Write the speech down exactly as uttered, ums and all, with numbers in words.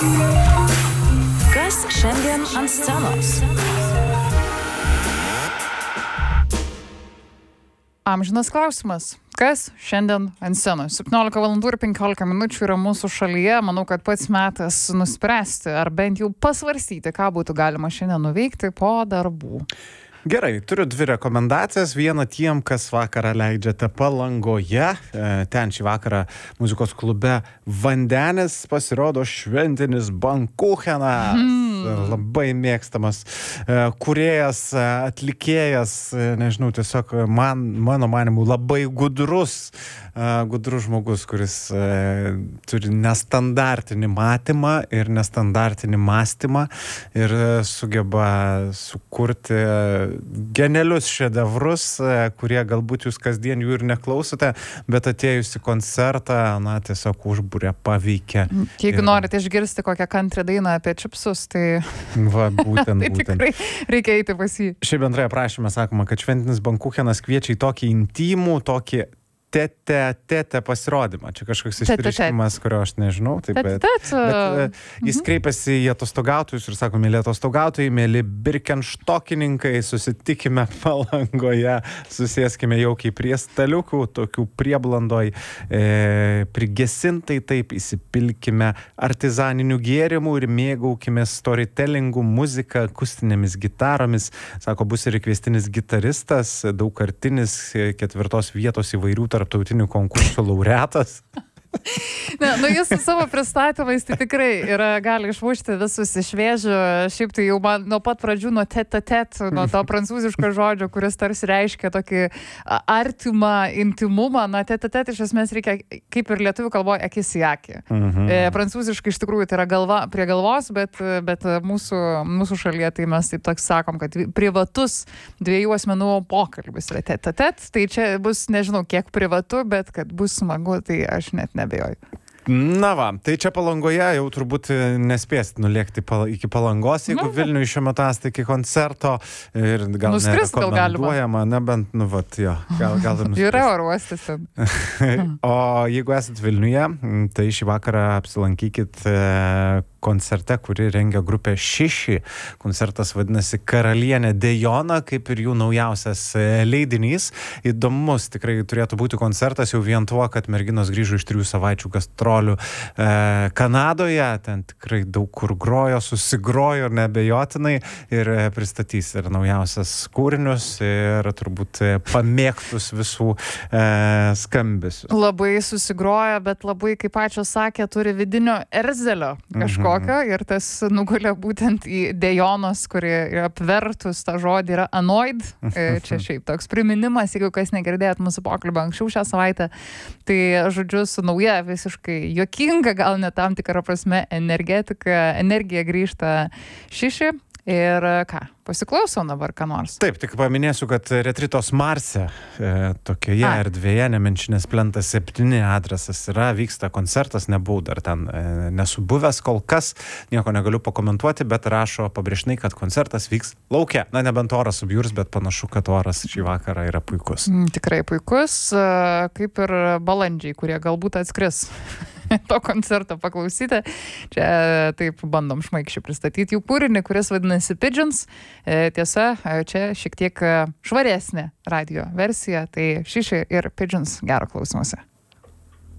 Kas šiandien ant scenos? Amžinas klausimas. Kas šiandien ant scenos? septyniolika valandų ir penkiolika minučių yra mūsų šalyje. Manau, kad pats metas nuspręsti, ar bent jau pasvarstyti, ką būtų galima šiandien nuveikti po darbų. Gerai, turiu dvi rekomendacijas. Vieną tiem, kas vakarą leidžiate Palangoje. Ten šį vakarą muzikos klube Vandenis pasirodo šventinis bankuchenas. Mm. Labai mėgstamas kūrėjas, atlikėjas, nežinau, tiesiog man, mano manimu, labai gudrus, gudrus žmogus, kuris turi nestandartinį matymą ir nestandartinį mąstymą ir sugeba sukurti genialius šedevrus, kurie galbūt jūs kasdien jų ir neklausote, bet atėjus į koncertą, na, tiesiog užbūrė, paveikė. Jeigu ir... norite išgirsti kokią country dainą apie čipsus, tai... Va, būtent, tai būtent. tikrai reikia eiti pas jį. Šiaip bendrai aprašyme sakoma, kad šventinis bankuchenas kviečia į tokį intimų, tokį tete, tete pasirodymą. Čia kažkoks išreiškimas, kurio aš nežinau. Taip, bet, bet jis kreipiasi į atostogautojus ir sako, mėly atostogautojai, mėly birkenštokininkai, susitikime Palangoje, susėskime jaukiai prie staliukų, tokių prieblandoj, e, prigesintai taip, įsipilkime artizaninių gėrimų ir mėgaukime storytellingų, muziką, akustinėmis gitaromis. Sako, bus ir kviestinis gitaristas, daugkartinis ketvirtos vietos įvairių tarptautinių konkursų laureatas. Ne, nu jis su savo pristatymais tai tikrai yra, gali išmušti visus iš vėžių. Šiaip tai jau man nuo pat pradžių, nuo tet-a-tet, nuo to prancūziško žodžio, kuris tarsi reiškia tokį artimą intimumą. Na, tet-a-tet iš esmės reikia, kaip ir lietuvių kalboje, akis į akį. Mhm. E, prancūziškai iš tikrųjų tai yra galva prie galvos, bet, bet mūsų, mūsų šalyje tai mes taip toks sakom, kad privatus dviejų asmenų pokalbis yra tet-a-tet. Tai čia bus, nežinau, kiek privatu, bet kad bus smagu, tai aš net nebejoju. Na va, tai čia Palangoje jau turbūt nespėsit nulėkti pal- iki Palangos, jeigu nu, Vilniuje šiuo metu esate iki koncerto ir gal Nuskrist gal nerekomenduojama, nebent, nu vat, jo, gal, gal ir nuskrist. Yra oro uostas ten. O jeigu esat Vilniuje, tai šį vakarą apsilankykit koncerte, kuri rengia grupė Šiši. Koncertas vadinasi Karalienė Dejona, kaip ir jų naujausias leidinys. Įdomus tikrai turėtų būti koncertas jau vien tuo, kad merginos grįžo iš trijų savaičių gastrolių e, Kanadoje. Ten tikrai daug kur grojo, susigrojo neabejotinai ir pristatys ir naujausias kūrinius ir turbūt pamėgtus visų e, skambesius. Labai susigroja, bet labai, kaip pačios sakė, turi vidinio erzelio kažko. Mhm. Ir tas nugulė būtent į Dejonos, kuri apvertus tą žodį yra anoid. Čia šiaip toks priminimas, jeigu kas negirdėjot mūsų pokalbio anksčiau šią savaitę. Tai žodžiu, su nauja visiškai juokinga, gal net tam tikrą prasme energetika, energija grįžta Šiši. Ir ką, pasiklausom dabar ką nors. Taip, tik paminėsiu, kad Retritos Marse, e, tokioje A. erdvėje, Nemenčinės plentas septyni adresas yra, vyksta koncertas, nebuvau dar ten e, nesu buvęs kol kas, nieko negaliu pakomentuoti, bet rašo pabrėžnai, kad koncertas vyks lauke. Na, nebent oras subjurs, bet panašu, kad oras šį vakarą yra puikus. Mm, tikrai puikus, kaip ir balandžiai, kurie galbūt atskris to koncerto paklausyti. Čia taip bandom šmaikščiai pristatyti jų kūrinį, kuris vadinasi Pigeons. Tiesa, čia šiek tiek švaresnė radio versija, tai Šiši ir Pigeons. Gero klausymosi.